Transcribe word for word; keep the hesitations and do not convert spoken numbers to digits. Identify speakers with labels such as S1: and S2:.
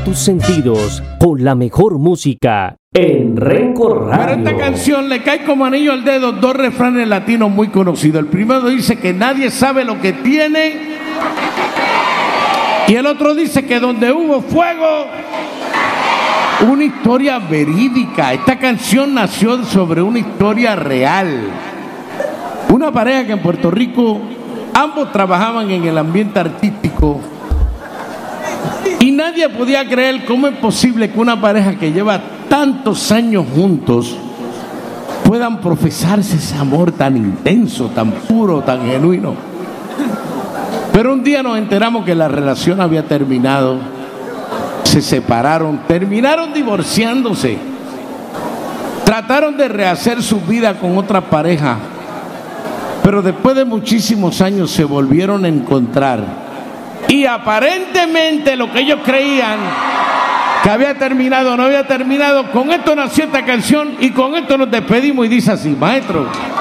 S1: tus sentidos con la mejor música en Renco Radio.
S2: Pero esta canción le cae como anillo al dedo dos refranes latinos muy conocidos. El primero dice que nadie sabe lo que tiene, y el otro dice que donde hubo fuego, una historia verídica. Esta canción nació sobre una historia real. Una pareja que en Puerto Rico ambos trabajaban en el ambiente artístico, y nadie podía creer cómo es posible que una pareja que lleva tantos años juntos puedan profesarse ese amor tan intenso, tan puro, tan genuino. Pero un día nos enteramos que la relación había terminado, se separaron, terminaron divorciándose, trataron de rehacer su vida con otra pareja, pero después de muchísimos años se volvieron a encontrar. Y aparentemente lo que ellos creían que había terminado, no había terminado. Con esto nació esta canción y con esto nos despedimos, y dice así, maestro.